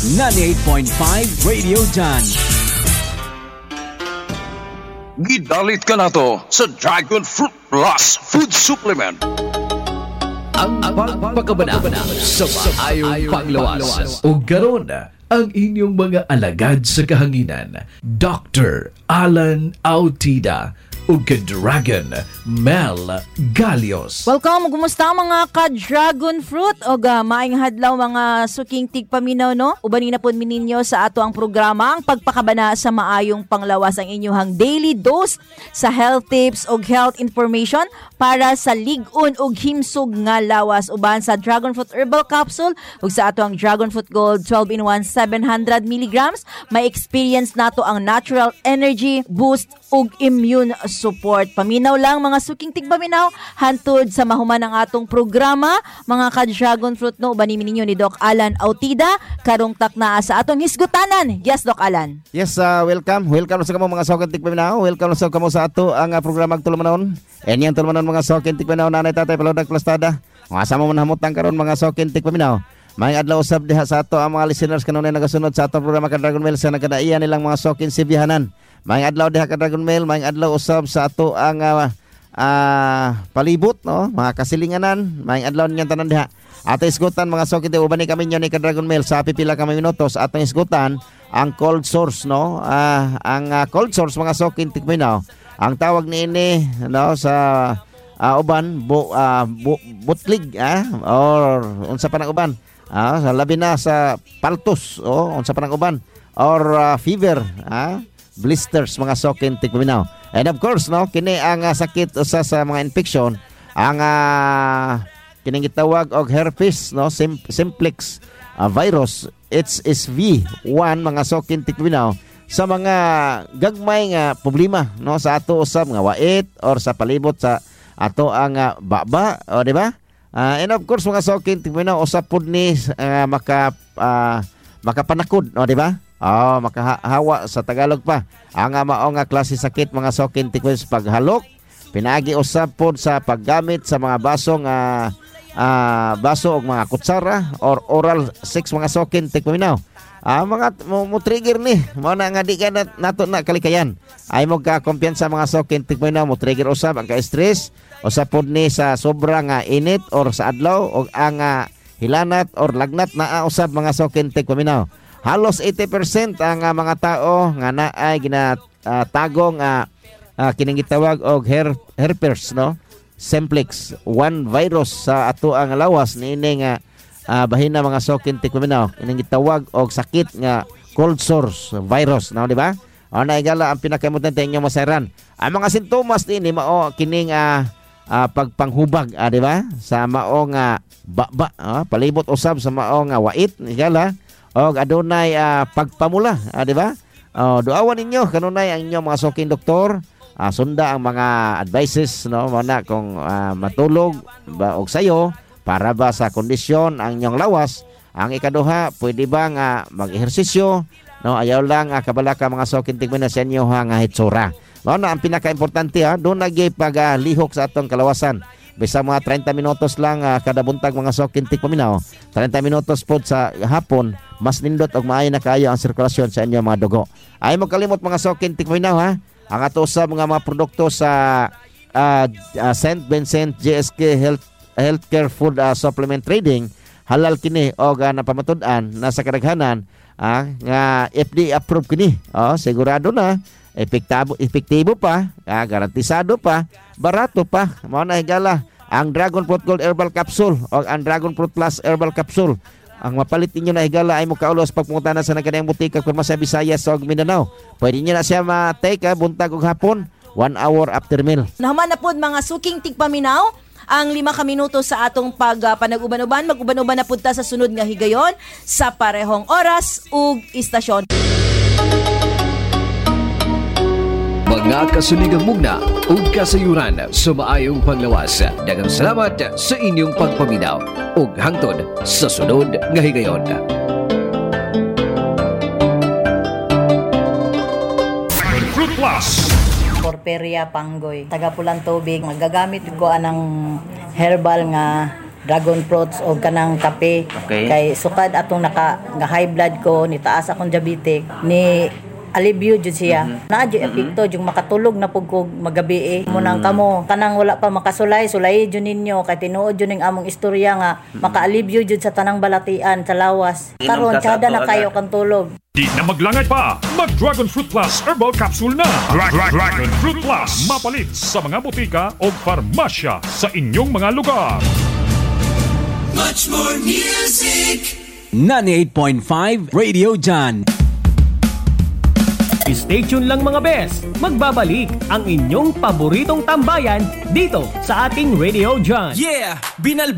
98.5 Radio Dan. Gidalit ka na to sa Dragon Fruit Plus Food Supplement. Ang pagpakabana sa maayong panglawas. O garon ang inyong mga alagad sa kahanginan, Dr. Alan Autida o ka-Dragon Mel Galios. Welcome, kumusta mga ka-Dragon Fruit? O maayong hadlaw mga suking tigpaminaw, no? Ubanin na po mininyo sa ato ang programa, ang pagpakabana sa maayong panglawas, ang inyong daily dose sa health tips o health information para sa ligon o himsog nga lawas. Uban sa Dragon Fruit Herbal Capsule o sa ato ang Dragon Fruit Gold 12-in-1 700 milligrams. May experience nato ang natural energy boost ug immune support. Paminaw lang mga suking tigpaminaw hantod sa mahuman ng atong programa mga ka-Dragon Fruit, no? Ubanin ninyo ni Doc Alan Autida karong takna sa atong hisgutanan. Yes, Doc Alan. Yes, welcome sa kamo mga suking tigpaminaw. Welcome sa kamo sa ato ang programa Tulumanon. Enyang Tulumanon mga suking tigpaminaw, nanay tatay paludag plastada. Mga sama mo nahamutang karon mga suking tigpaminaw. May adlaw usab diha sa ato ang mga listeners kanunay nagasunod sa atong programa ka Dragon Mail sa nagkadaian nilang mga suking sibihanan. May adlaw diha ka Dragon Mail, may adlaw usab sa ato ang palibot, no? Mga kasilinganan, may adlaw niyan tanan diha. Ato isgutan mga suking uban ni kami ni ka Dragon Mail sa pipila kami minutos atong isgutan ang cold source, no? Ang cold source mga suking tigminaw. Ang tawag niini, no, sa uban butlig or unsa pa nang uban sa labi na sa paltos unsa pa nang uban or fever blisters mga suking tigminaw. And of course, no, kini ang sakit usa sa mga infection ang kining gitawag og herpes, no, simplex virus HSV1 mga suking tigminaw sa mga gagmay nga problema, no, sa ato usab nga wait or sa palibot sa ato ang baba, o di ba? And of course mga suking tigminaw usab pud ni makapanakod, o di ba? Makahawa sa Tagalog pa. Ang mao nga klase sakit mga suking tigminaw paghalok, pinaagi usab pud sa paggamit sa mga baso og mga kutsara or oral sex mga suking tigminaw. Mga mo trigger ni mo na nga di ka nato na kalikayan ay mo ka kumpiyansa mga suking tigminaw mo trigger usab ang ka-stress usab pod ni sa sobrang init or sa adlaw o ang hilanat or lagnat na usab mga suking tigminaw. Halos 80% ang mga tao nga naay ginatagong kining gitawag og herpes, no, simplex one virus sa ato ang lawas niini nga bahina mga suking tigminaw, kining gitawag og sakit nga cold sores virus, no, di ba? Na igala ang pinakaimportante inyo masayran. Ang mga sintomas ni mao kining pagpanghubag, di ba? Sa mao nga baba, palibot usab sa mao nga wait, igala og adunay pagpamula, di ba? Duawan ninyo kanunay ang inyong mga suking doktor, sunda ang mga advices, no, mana kung matulog ba og sayo para ba sa kondisyon ang inyong lawas. Ang ikaduha, pwede ba nga mag-ehersisyo, no, ayaw lang kabalaka mga suking tigminaw sa inyo nga hitsura. Mao na ang pinaka-importante, doon nagyay paglihok sa atong kalawasan. Bisa mga 30 minutos lang kada buntag mga suking tigminaw. 30 minutos po sa hapon, mas nindot og maayo na kayo ang sirkulasyon sa inyong mga dugo. Ay mo kalimot mga suking tigminaw, ang ato sa mga produkto sa St. Vincent GSK Healthcare Food Supplement Trading, halal kini o napamatud-an na sa kadaghanan nga FDA approved kini. Sigurado na epektibo pa, garantisado pa, barato pa. Mao na higala ang Dragon Fruit Gold Herbal Capsule o ang Dragon Fruit Plus Herbal Capsule. Ang mapalit ninyo na higala ay mukaulos pagpunta na sa nagkanayang butika kung sa Visayas o Mindanao. Pwede nyo na siya matake buntag og hapon 1 hour after meal. Naman na po mga suking tigpaminaw ang 5 ka minuto sa atong panag-uban-uban. Mag-uban-uban na punta sa sunod nga higayon sa parehong oras ug istasyon. Mga kasuligang mugna ug kasayuran sa maayong panglawas. Daghang salamat sa inyong pagpaminaw ug hangtod sa sunod nga higayon. Fruit Plus Porperia Panggoy, taga Pulang Tubig. Magagamit ko anang herbal nga dragon fruits o kanang kape. Okay. Kay sukad atong nga high blood ko, ni taas akong diabetic, ni alivio jud siya. Naa jud epekto jud makatulog na pug kog magabi mo nang kamo kanang wala pa makasulay jud ninyo kay tinuod jud ning among istorya nga maka-alivio jud sa tanang balatian sa lawas. Karon kada na kayo kang tulog. Di na maglangay pa, mag-Dragon Fruit Plus Herbal Capsule na. Dragon Fruit Plus, mapalit sa mga butika o farmasya sa inyong mga lugar. Much more music. 98.5 Radio John. Stay tuned lang mga bes. Magbabalik ang inyong paboritong tambayan dito sa ating Radio John. Yeah!